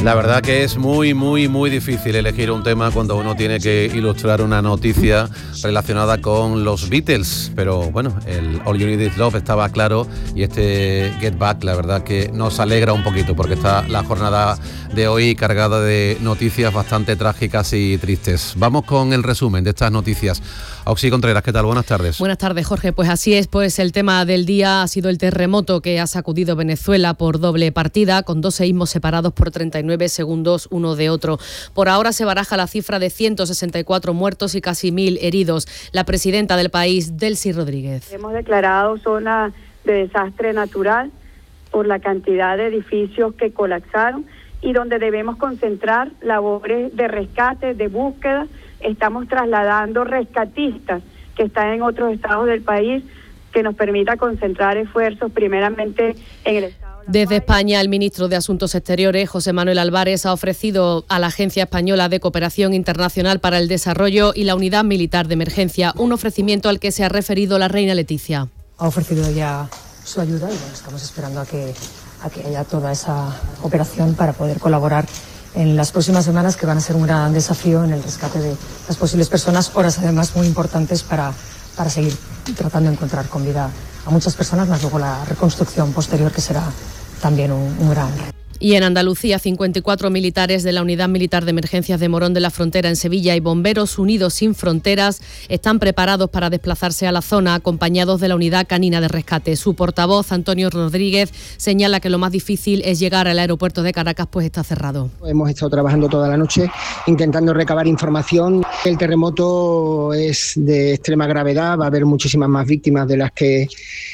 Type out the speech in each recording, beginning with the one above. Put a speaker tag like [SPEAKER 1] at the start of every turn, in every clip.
[SPEAKER 1] La verdad que es muy difícil elegir un tema cuando uno tiene que ilustrar una noticia relacionada con los Beatles, pero bueno, el All You Need Is Love estaba claro y este Get Back la verdad que nos alegra un poquito porque está la jornada de hoy cargada de noticias bastante trágicas y tristes. Vamos con el resumen de estas noticias. Auxi Contreras, ¿qué tal? Buenas tardes.
[SPEAKER 2] Buenas tardes, Jorge. Pues así es, pues el tema del día ha sido el terremoto que ha sacudido Venezuela por doble partida, con 2 seísmos separados por 39 segundos uno de otro. Por ahora se baraja la cifra de 164 muertos y casi 1.000 heridos. La presidenta del país, Delcy Rodríguez.
[SPEAKER 3] Hemos declarado zona de desastre natural por la cantidad de edificios que colapsaron y donde debemos concentrar labores de rescate, de búsqueda. Estamos trasladando rescatistas que están en otros estados del país que nos permita concentrar esfuerzos primeramente en el estado.
[SPEAKER 2] Desde España, el ministro de Asuntos Exteriores, José Manuel Álvarez, ha ofrecido a la Agencia Española de Cooperación Internacional para el Desarrollo y la Unidad Militar de Emergencia un ofrecimiento al que se ha referido la reina Leticia.
[SPEAKER 4] Ha ofrecido ya su ayuda y bueno, estamos esperando a que haya toda esa operación para poder colaborar en las próximas semanas, que van a ser un gran desafío en el rescate de las posibles personas, horas además muy importantes para seguir tratando de encontrar con vida a muchas personas, más luego la reconstrucción posterior, que será también un gran reto.
[SPEAKER 2] Y en Andalucía, 54 militares de la Unidad Militar de Emergencias de Morón de la Frontera en Sevilla y Bomberos Unidos Sin Fronteras están preparados para desplazarse a la zona, acompañados de la Unidad Canina de Rescate. Su portavoz, Antonio Rodríguez, señala que lo más difícil es llegar al aeropuerto de Caracas, pues está cerrado.
[SPEAKER 5] Hemos estado trabajando toda la noche intentando recabar información. El terremoto es de extrema gravedad, va a haber muchísimas más víctimas de las que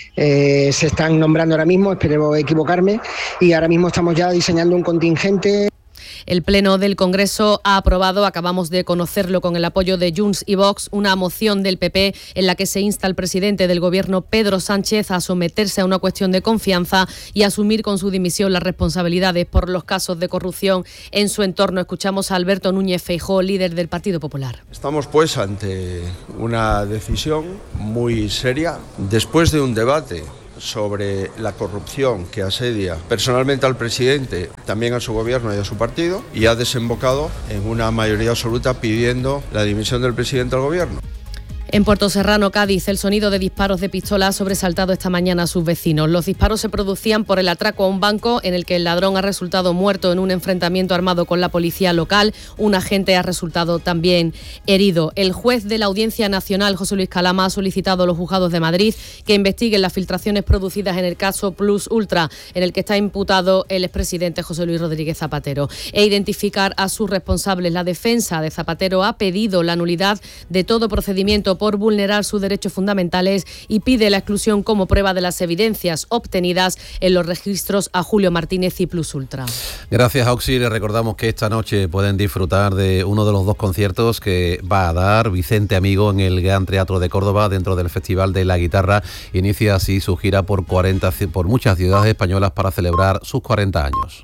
[SPEAKER 5] se están nombrando ahora mismo, espero equivocarme, y ahora mismo estamos ya diseñando un contingente.
[SPEAKER 2] El Pleno del Congreso ha aprobado, acabamos de conocerlo con el apoyo de Junts y Vox, una moción del PP en la que se insta al presidente del Gobierno, Pedro Sánchez, a someterse a una cuestión de confianza y asumir con su dimisión las responsabilidades por los casos de corrupción en su entorno. Escuchamos a Alberto Núñez Feijóo, líder del Partido Popular.
[SPEAKER 6] Estamos pues ante una decisión muy seria, después de un debate sobre la corrupción que asedia personalmente al presidente, también a su gobierno y a su partido, y ha desembocado en una mayoría absoluta pidiendo la dimisión del presidente del gobierno.
[SPEAKER 2] En Puerto Serrano, Cádiz, el sonido de disparos de pistola ha sobresaltado esta mañana a sus vecinos. Los disparos se producían por el atraco a un banco en el que el ladrón ha resultado muerto en un enfrentamiento armado con la policía local. Un agente ha resultado también herido. El juez de la Audiencia Nacional, José Luis Calama, ha solicitado a los juzgados de Madrid que investiguen las filtraciones producidas en el caso Plus Ultra, en el que está imputado el expresidente José Luis Rodríguez Zapatero, e identificar a sus responsables. La defensa de Zapatero ha pedido la nulidad de todo procedimiento por vulnerar sus derechos fundamentales y pide la exclusión como prueba de las evidencias obtenidas en los registros a Julio Martínez y Plus Ultra.
[SPEAKER 1] Gracias, Auxi. Les recordamos que esta noche pueden disfrutar de uno de los 2 conciertos que va a dar Vicente Amigo en el Gran Teatro de Córdoba dentro del Festival de la Guitarra. Inicia así su gira por muchas ciudades españolas para celebrar sus 40 años.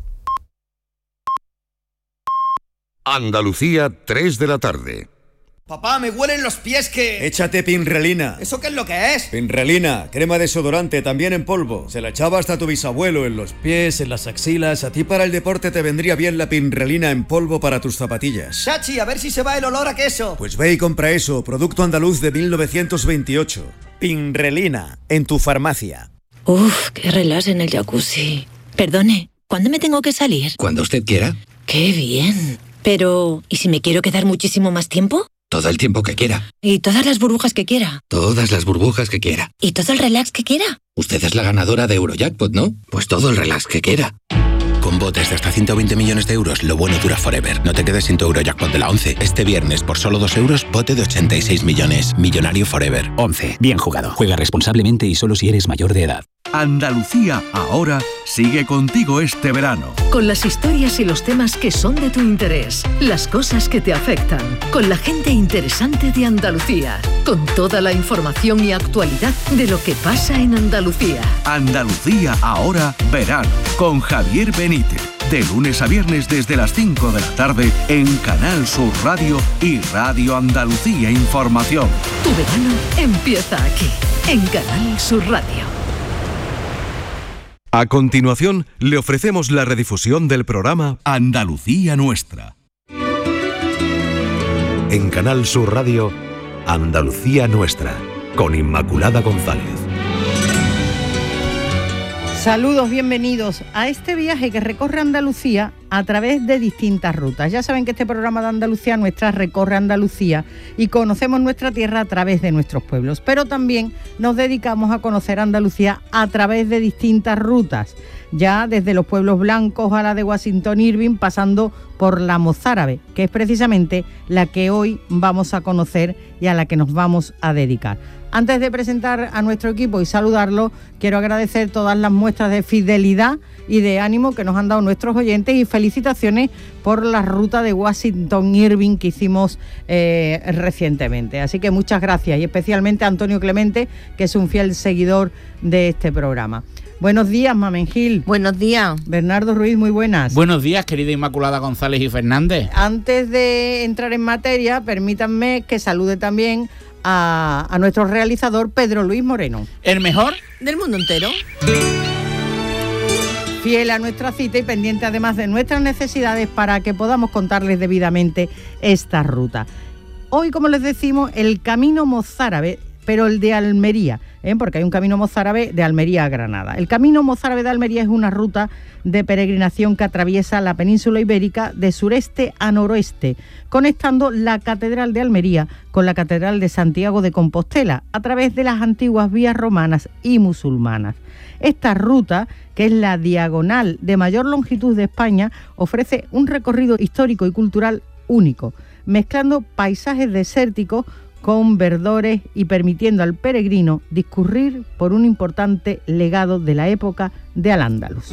[SPEAKER 7] Andalucía, 3 de la tarde.
[SPEAKER 8] Papá, me huelen los pies que...
[SPEAKER 9] Échate Pinrelina.
[SPEAKER 8] ¿Eso qué es lo que es?
[SPEAKER 9] Pinrelina, crema desodorante, también en polvo. Se la echaba hasta tu bisabuelo en los pies, en las axilas. A ti para el deporte te vendría bien la Pinrelina en polvo para tus zapatillas.
[SPEAKER 8] Chachi, a ver si se va el olor a queso.
[SPEAKER 9] Pues ve y compra eso, producto andaluz de 1928. Pinrelina, en tu farmacia.
[SPEAKER 10] Uf, qué relax en el jacuzzi. Perdone, ¿cuándo me tengo que salir?
[SPEAKER 11] Cuando usted quiera.
[SPEAKER 10] ¡Qué bien! Pero, ¿y si me quiero quedar muchísimo más tiempo?
[SPEAKER 11] Todo el tiempo que quiera.
[SPEAKER 10] ¿Y todas las burbujas que quiera?
[SPEAKER 11] Todas las burbujas que quiera.
[SPEAKER 10] ¿Y todo el relax que quiera?
[SPEAKER 11] Usted es la ganadora de Eurojackpot, ¿no? Pues todo el relax que quiera. Con botes de hasta 120 millones de euros, lo bueno dura forever. No te quedes sin tu Eurojackpot de la 11. Este viernes, por solo 2 euros, bote de 86 millones. Millonario forever.
[SPEAKER 12] 11. Bien jugado. Juega responsablemente y solo si eres mayor de edad.
[SPEAKER 13] Andalucía ahora sigue contigo este verano.
[SPEAKER 14] Con las historias y los temas que son de tu interés, las cosas que te afectan, con la gente interesante de Andalucía, con toda la información y actualidad de lo que pasa en Andalucía.
[SPEAKER 13] Andalucía ahora verano, con Javier Benítez. De lunes a viernes desde las 5 de la tarde en Canal Sur Radio y Radio Andalucía Información.
[SPEAKER 14] Tu verano empieza aquí, en Canal Sur Radio.
[SPEAKER 13] A continuación, le ofrecemos la redifusión del programa Andalucía Nuestra.
[SPEAKER 7] En Canal Sur Radio, Andalucía Nuestra, con Inmaculada González.
[SPEAKER 15] Saludos, bienvenidos a este viaje que recorre Andalucía a través de distintas rutas. Ya saben que este programa de Andalucía Nuestra recorre Andalucía y conocemos nuestra tierra a través de nuestros pueblos, pero también nos dedicamos a conocer Andalucía a través de distintas rutas, ya desde los pueblos blancos a la de Washington Irving, pasando por la mozárabe, que es precisamente la que hoy vamos a conocer y a la que nos vamos a dedicar. Antes de presentar a nuestro equipo y saludarlo, quiero agradecer todas las muestras de fidelidad y de ánimo que nos han dado nuestros oyentes y felicitaciones por la ruta de Washington Irving que hicimos recientemente. Así que muchas gracias, y especialmente a Antonio Clemente, que es un fiel seguidor de este programa. Buenos días, Mamen Gil.
[SPEAKER 16] Buenos días.
[SPEAKER 15] Bernardo Ruiz, muy buenas.
[SPEAKER 17] Buenos días, querida Inmaculada González y Fernández.
[SPEAKER 15] Antes de entrar en materia, permítanme que salude también a nuestro realizador Pedro Luis Moreno.
[SPEAKER 17] ¿El mejor?
[SPEAKER 16] Del mundo entero.
[SPEAKER 15] Fiel a nuestra cita y pendiente además de nuestras necesidades para que podamos contarles debidamente esta ruta. Hoy, como les decimos, el camino mozárabe, pero el de Almería, porque hay un camino mozárabe de Almería a Granada. El camino mozárabe de Almería es una ruta de peregrinación que atraviesa la península ibérica de sureste a noroeste, conectando la Catedral de Almería con la Catedral de Santiago de Compostela, a través de las antiguas vías romanas y musulmanas. Esta ruta, que es la diagonal de mayor longitud de España, ofrece un recorrido histórico y cultural único, mezclando paisajes desérticos con verdores y permitiendo al peregrino discurrir por un importante legado de la época de Al-Ándalus.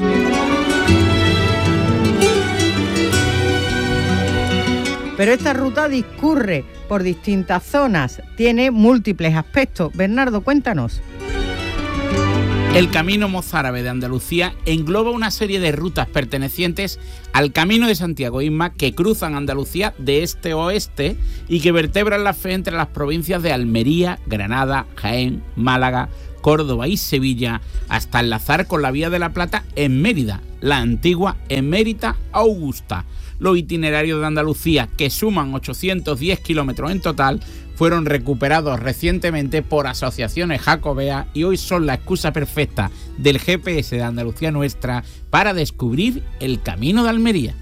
[SPEAKER 15] Pero esta ruta discurre por distintas zonas, tiene múltiples aspectos. Bernardo, cuéntanos.
[SPEAKER 17] El Camino Mozárabe de Andalucía engloba una serie de rutas pertenecientes al Camino de Santiago Isma que cruzan Andalucía de este a oeste y que vertebran la fe entre las provincias de Almería, Granada, Jaén, Málaga, Córdoba y Sevilla, hasta enlazar con la Vía de la Plata en Mérida, la antigua Emérita Augusta. Los itinerarios de Andalucía, que suman 810 kilómetros en total, fueron recuperados recientemente por asociaciones jacobeas y hoy son la excusa perfecta del GPS de Andalucía Nuestra para descubrir el camino de Almería.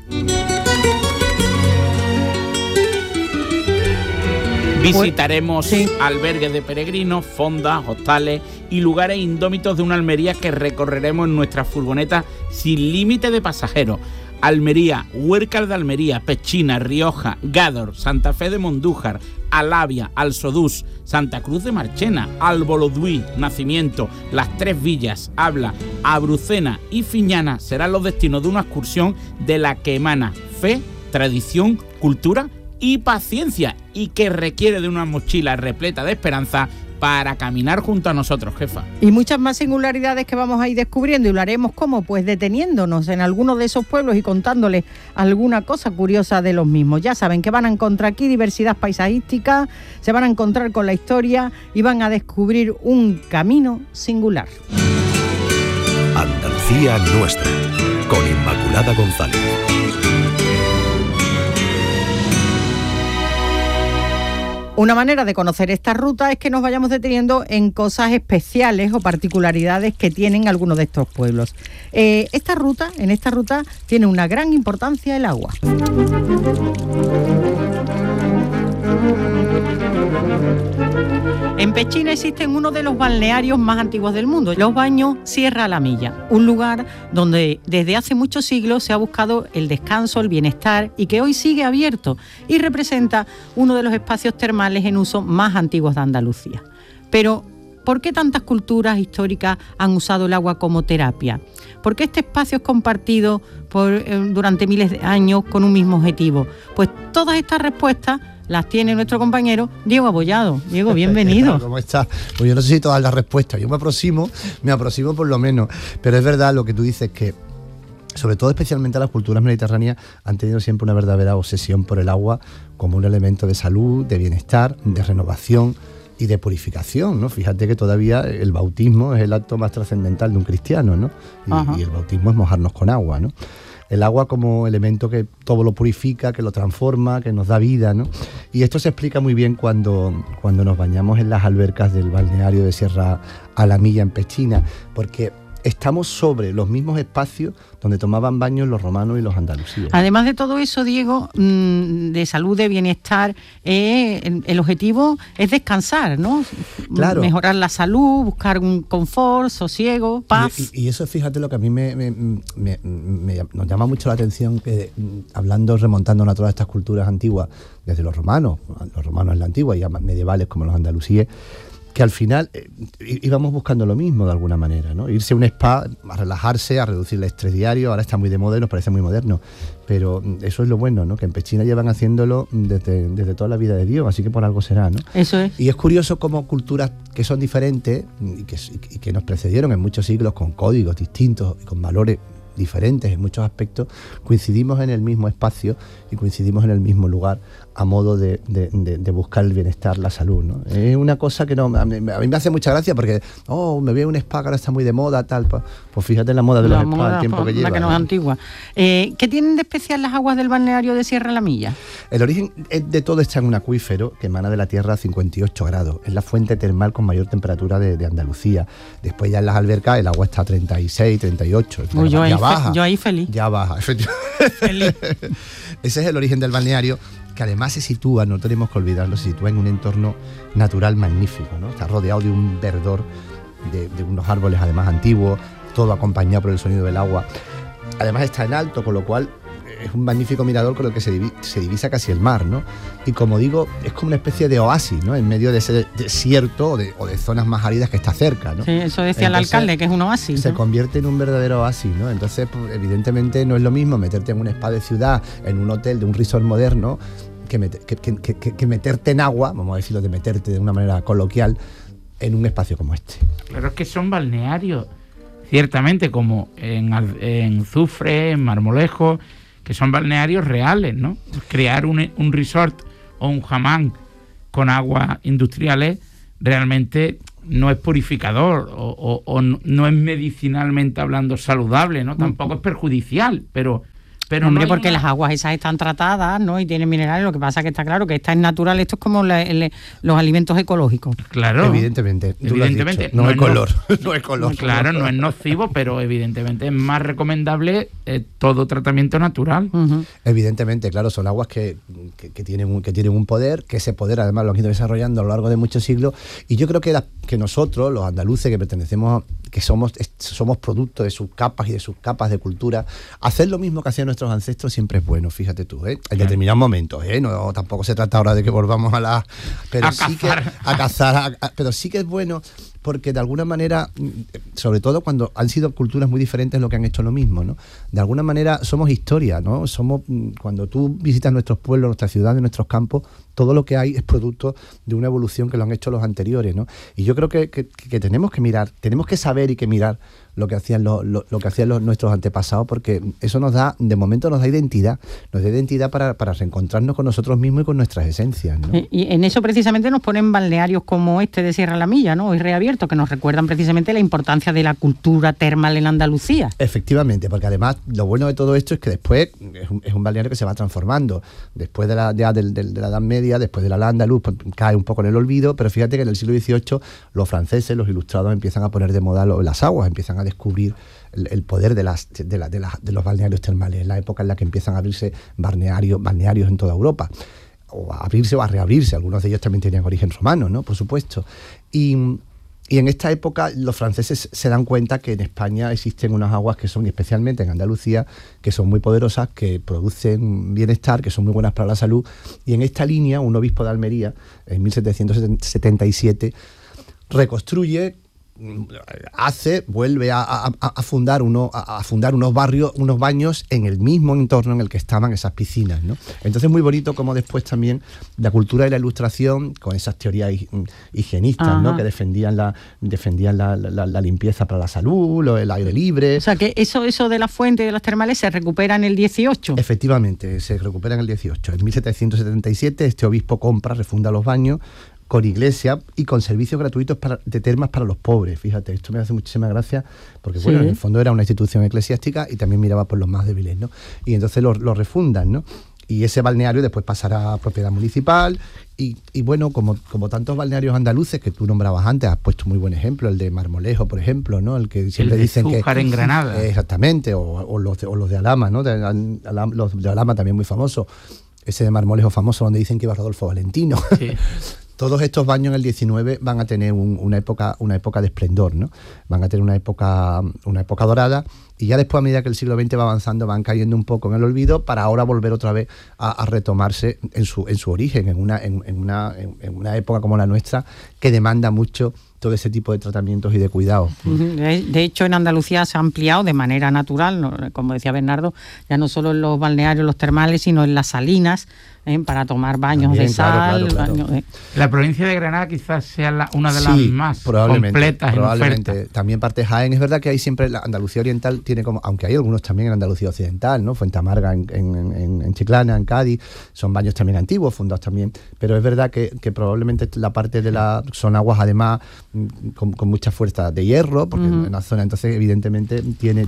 [SPEAKER 17] Visitaremos albergues de peregrinos, fondas, hostales y lugares indómitos de una Almería que recorreremos en nuestra furgoneta sin límite de pasajeros. Almería, Huércal de Almería, Pechina, Rioja, Gádor, Santa Fe de Mondújar, Alavia, Alsodús, Santa Cruz de Marchena, Albolodui, Nacimiento, Las Tres Villas, Abla, Abrucena y Fiñana serán los destinos de una excursión de la que emana fe, tradición, cultura y paciencia, y que requiere de una mochila repleta de esperanza para caminar junto a nosotros, jefa.
[SPEAKER 15] Y muchas más singularidades que vamos a ir descubriendo, y lo haremos como, pues deteniéndonos en algunos de esos pueblos y contándoles alguna cosa curiosa de los mismos. Ya saben que van a encontrar aquí diversidad paisajística, se van a encontrar con la historia y van a descubrir un camino singular.
[SPEAKER 7] Andalucía Nuestra, con Inmaculada González.
[SPEAKER 15] Una manera de conocer esta ruta es que nos vayamos deteniendo en cosas especiales o particularidades que tienen algunos de estos pueblos. En esta ruta tiene una gran importancia el agua. En Pechina existen uno de los balnearios más antiguos del mundo, los Baños Sierra La Milla, un lugar donde desde hace muchos siglos se ha buscado el descanso, el bienestar y que hoy sigue abierto y representa uno de los espacios termales en uso más antiguos de Andalucía. Pero, ¿por qué tantas culturas históricas han usado el agua como terapia? ¿Por qué este espacio es compartido durante miles de años con un mismo objetivo? Pues todas estas respuestas las tiene nuestro compañero Diego Abollado. Diego, bienvenido.
[SPEAKER 18] ¿Cómo estás? Pues yo no sé si todas las respuestas, yo me aproximo por lo menos, pero es verdad lo que tú dices, que sobre todo especialmente las culturas mediterráneas han tenido siempre una verdadera obsesión por el agua como un elemento de salud, de bienestar, de renovación, y de purificación, ¿no? Fíjate que todavía el bautismo es el acto más trascendental de un cristiano, ¿no? Y el bautismo es mojarnos con agua, ¿no? El agua como elemento que todo lo purifica, que lo transforma, que nos da vida, ¿no? Y esto se explica muy bien cuando nos bañamos en las albercas del balneario de Sierra a la Milla en Pechina, porque estamos sobre los mismos espacios donde tomaban baños los romanos y los andalusíes.
[SPEAKER 15] Además de todo eso, Diego, de salud, de bienestar, el objetivo es descansar, ¿no?
[SPEAKER 18] Claro.
[SPEAKER 15] Mejorar la salud, buscar un confort, sosiego, paz.
[SPEAKER 18] Y eso, fíjate, lo que a mí nos llama mucho la atención, que remontándonos a todas estas culturas antiguas, desde los romanos en la antigua y ya medievales como los andalusíes, que al final íbamos buscando lo mismo de alguna manera, ¿no? Irse a un spa, a relajarse, a reducir el estrés diario. Ahora está muy de moda y nos parece muy moderno, pero eso es lo bueno, ¿no? Que en Pechina llevan haciéndolo desde toda la vida de Dios, así que por algo será, ¿no?
[SPEAKER 15] Eso es.
[SPEAKER 18] Y es curioso cómo culturas que son diferentes y que nos precedieron en muchos siglos con códigos distintos y con valores diferentes en muchos aspectos, coincidimos en el mismo espacio y coincidimos en el mismo lugar a modo de buscar el bienestar, la salud, ¿no? Es una cosa que a mí me hace mucha gracia porque me voy a un spa que ahora está muy de moda, tal, pues fíjate en la moda de los spas, el tiempo que lleva.
[SPEAKER 15] La que no es antigua. ¿Qué tienen de especial las aguas del balneario de Sierra la Milla?
[SPEAKER 18] El origen de todo está en un acuífero que emana de la tierra a 58 grados. Es la fuente termal con mayor temperatura de Andalucía. Después ya en las albercas el agua está a 36, 38.
[SPEAKER 15] Uy, yo ahí feliz.
[SPEAKER 18] Ya baja, efectivamente. Feliz. Ese es el origen del balneario, que además se sitúa, no tenemos que olvidarlo, se sitúa en un entorno natural magnífico, ¿no? Está rodeado de un verdor, de unos árboles además antiguos, todo acompañado por el sonido del agua. Además está en alto, con lo cual es un magnífico mirador con el que se divisa casi el mar, ¿no? Y como digo, es como una especie de oasis, ¿no? En medio de ese desierto o de zonas más áridas que está cerca, ¿no?
[SPEAKER 15] Sí, eso decía el alcalde, que es un oasis,
[SPEAKER 18] se
[SPEAKER 15] ¿no?
[SPEAKER 18] convierte en un verdadero oasis, ¿no? Entonces, pues, evidentemente no es lo mismo meterte en un spa de ciudad, en un hotel de un resort moderno, que meterte en agua, vamos a decirlo, de meterte de una manera coloquial, en un espacio como este.
[SPEAKER 17] Pero es que son balnearios, ciertamente, como en Zufre, en Marmolejo, que son balnearios reales, ¿no? Crear un resort o un hammam con aguas industriales realmente no es purificador o no es medicinalmente hablando saludable, ¿no? Tampoco es perjudicial, pero
[SPEAKER 15] hombre, no porque las aguas esas están tratadas, ¿no? Y tienen minerales. Lo que pasa es que está claro que esta es natural. Esto es como los alimentos ecológicos.
[SPEAKER 17] Claro.
[SPEAKER 18] Evidentemente. No es color. No es color.
[SPEAKER 17] Claro, no es nocivo, pero evidentemente es más recomendable todo tratamiento natural.
[SPEAKER 15] Uh-huh.
[SPEAKER 18] Evidentemente, claro, son aguas que tienen un poder, que ese poder además lo han ido desarrollando a lo largo de muchos siglos. Y yo creo que nosotros, los andaluces que pertenecemos, que somos producto de sus capas y de sus capas de cultura, hacer lo mismo que hacían nuestros ancestros siempre es bueno, fíjate tú, en determinados momentos, no, tampoco se trata ahora de que volvamos a cazar, pero sí que es bueno porque de alguna manera, sobre todo cuando han sido culturas muy diferentes lo que han hecho lo mismo, ¿no? De alguna manera somos historia, ¿no? Cuando tú visitas nuestros pueblos, nuestras ciudades, nuestros campos, todo lo que hay es producto de una evolución que lo han hecho los anteriores, ¿no? Y yo creo que tenemos que mirar, tenemos que saber y que mirar lo que hacían nuestros antepasados, porque eso de momento nos da identidad para reencontrarnos con nosotros mismos y con nuestras esencias, ¿no?
[SPEAKER 15] Y en eso precisamente nos ponen balnearios como este de Sierra la Milla, ¿no? Hoy reabierto, que nos recuerdan precisamente la importancia de la cultura termal en Andalucía.
[SPEAKER 18] Efectivamente, porque además lo bueno de todo esto es que después es un balneario que se va transformando. Después de la Edad Media, después de la andaluz, pues, cae un poco en el olvido, pero fíjate que en el siglo XVIII los franceses, los ilustrados, empiezan a poner de moda las aguas, empiezan a descubrir el poder de los balnearios termales, la época en la que empiezan a abrirse balnearios en toda Europa, o a abrirse o a reabrirse. Algunos de ellos también tenían origen romano, ¿no? Por supuesto. Y en esta época los franceses se dan cuenta que en España existen unas aguas que son, especialmente en Andalucía, que son muy poderosas, que producen bienestar, que son muy buenas para la salud. Y en esta línea, un obispo de Almería, en 1777, reconstruye, vuelve a fundar unos barrios, unos baños en el mismo entorno en el que estaban esas piscinas, ¿no? Entonces muy bonito como después también la cultura de la ilustración, con esas teorías higienistas, ¿no? Que defendían la limpieza para la salud, el aire libre.
[SPEAKER 15] O sea que eso de la fuente de las termales se recupera en el 18.
[SPEAKER 18] Efectivamente, se recupera en el 18. En 1777 este obispo refunda los baños, con iglesia y con servicios gratuitos de termas para los pobres. Fíjate, esto me hace muchísima gracia porque, bueno, en el fondo era una institución eclesiástica y también miraba por los más débiles, ¿no? Y entonces lo refundan, ¿no? Y ese balneario después pasará a propiedad municipal y bueno, como tantos balnearios andaluces que tú nombrabas antes, has puesto muy buen ejemplo, el de Marmolejo, por ejemplo, ¿no? El que siempre dicen que...
[SPEAKER 17] en Granada.
[SPEAKER 18] Exactamente, o los de Alhama, ¿no? Los de Alhama también muy famosos. Ese de Marmolejo famoso donde dicen que iba Rodolfo Valentino. Sí. Todos estos baños en el 19 van a tener una época de esplendor, ¿no? Van a tener una época dorada, y ya después, a medida que el siglo XX va avanzando, van cayendo un poco en el olvido para ahora volver otra vez a retomarse en su origen, en una época como la nuestra, que demanda mucho todo ese tipo de tratamientos y de cuidados.
[SPEAKER 15] De hecho, en Andalucía se ha ampliado de manera natural, ¿no? Como decía Bernardo, ya no solo en los balnearios, los termales, sino en las salinas, para tomar baños también, de sal. Claro. Baños de...
[SPEAKER 17] La provincia de Granada quizás sea una de las más completas en oferta.
[SPEAKER 18] También parte de Jaén. Es verdad que hay siempre, la Andalucía Oriental tiene como, aunque hay algunos también en Andalucía Occidental, ¿no? Fuentamarga en Chiclana, en Cádiz, son baños también antiguos, fundados también, pero es verdad que probablemente la parte de son aguas además con mucha fuerza de hierro, porque en la zona, entonces evidentemente tiene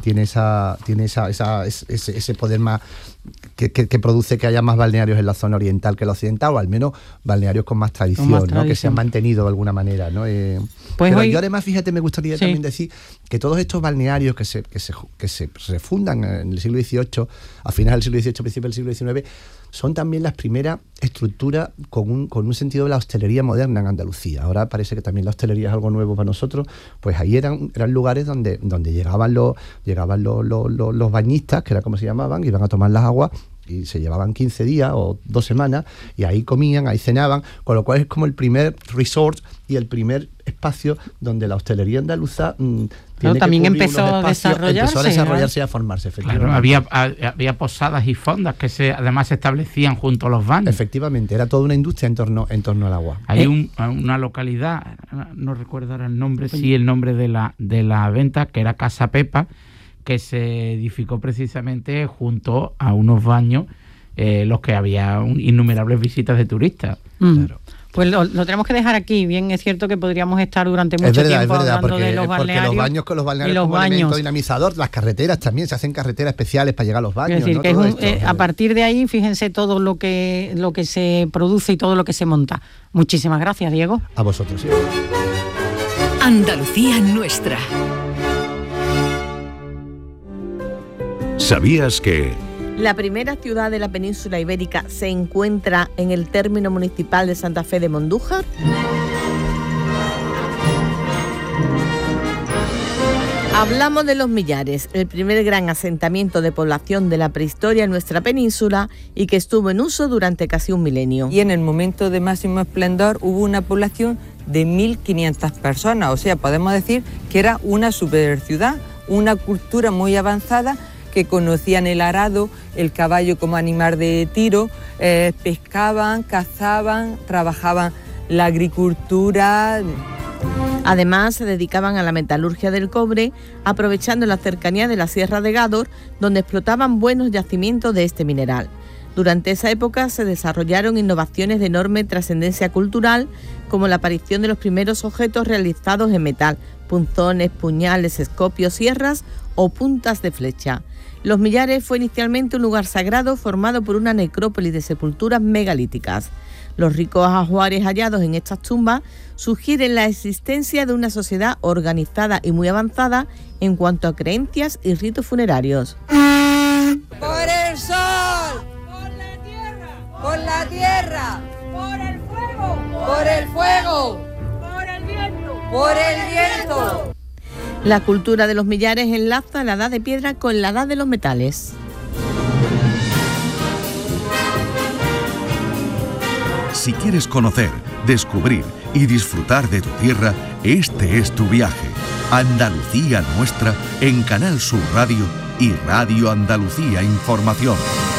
[SPEAKER 18] ese poder más que produce que haya más balnearios en la zona oriental que la occidental, o al menos balnearios con más tradición, ¿no? Que se han mantenido de alguna manera, ¿no? Pero yo además, fíjate, me gustaría también decir que todos estos balnearios que se refundan en el siglo XVIII, a finales del siglo XVIII, principios del siglo XIX, son también las primeras estructuras con un sentido de la hostelería moderna en Andalucía. Ahora parece que también la hostelería es algo nuevo para nosotros. Pues ahí eran lugares donde llegaban los bañistas, que era como se llamaban, iban a tomar las aguas y se llevaban 15 días o 2 semanas y ahí comían, ahí cenaban, con lo cual es como el primer resort y el primer espacio donde la hostelería andaluza
[SPEAKER 15] también empezó a desarrollarse
[SPEAKER 18] y a formarse, efectivamente.
[SPEAKER 17] Claro, había posadas y fondas que además se establecían junto a los baños.
[SPEAKER 18] Efectivamente, era toda una industria en torno al agua.
[SPEAKER 17] Hay una localidad, no recuerdo ahora el nombre, el nombre de la venta, que era Casa Pepa, que se edificó precisamente junto a unos baños los que había innumerables visitas de turistas.
[SPEAKER 18] Claro.
[SPEAKER 15] Pues lo tenemos que dejar aquí. Bien, es cierto que podríamos estar durante mucho tiempo hablando de los balnearios.
[SPEAKER 18] Porque los baños como elemento dinamizador, las carreteras también, se hacen carreteras especiales para llegar a los baños.
[SPEAKER 15] Es decir, ¿no? Que a partir de ahí, fíjense todo lo que se produce y todo lo que se monta. Muchísimas gracias, Diego.
[SPEAKER 18] A vosotros. Sí.
[SPEAKER 14] Andalucía nuestra.
[SPEAKER 7] ¿Sabías que...?
[SPEAKER 16] La primera ciudad de la península ibérica se encuentra en el término municipal de Santa Fe de Mondújar. Hablamos de los Millares, el primer gran asentamiento de población de la prehistoria en nuestra península y que estuvo en uso durante casi un milenio.
[SPEAKER 19] Y en el momento de máximo esplendor hubo una población de 1.500 personas, o sea, podemos decir que era una superciudad, una cultura muy avanzada, que conocían el arado, el caballo como animal de tiro, pescaban, cazaban, trabajaban la agricultura.
[SPEAKER 16] Además, se dedicaban a la metalurgia del cobre, aprovechando la cercanía de la Sierra de Gádor, donde explotaban buenos yacimientos de este mineral. Durante esa época se desarrollaron innovaciones de enorme trascendencia cultural, como la aparición de los primeros objetos realizados en metal, punzones, puñales, escopios, sierras o puntas de flecha. Los Millares fue inicialmente un lugar sagrado formado por una necrópolis de sepulturas megalíticas. Los ricos ajuares hallados en estas tumbas sugieren la existencia de una sociedad organizada y muy avanzada en cuanto a creencias y ritos funerarios.
[SPEAKER 19] ¡Por el sol! ¡Por la tierra! ¡Por la tierra!
[SPEAKER 20] ¡Por el fuego!
[SPEAKER 19] ¡Por el fuego!
[SPEAKER 20] ¡Por el viento!
[SPEAKER 19] ¡Por el viento!
[SPEAKER 16] La cultura de los Millares enlaza la edad de piedra con la edad de los metales.
[SPEAKER 13] Si quieres conocer, descubrir y disfrutar de tu tierra, este es tu viaje. Andalucía Nuestra en Canal Sur Radio y Radio Andalucía Información.